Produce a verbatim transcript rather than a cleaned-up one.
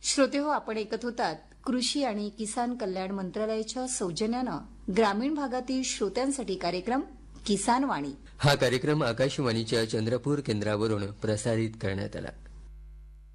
श्रोते हो, आपण ऐकत होतात कृषी आणि किसान कल्याण मंत्रालयाच्या सौजन्यानं ग्रामीण भागातील श्रोत्यांसाठी कार्यक्रम किसान वाणी. हा कार्यक्रम आकाशवाणीच्या चंद्रपूर केंद्रावरून प्रसारित करण्यात आला.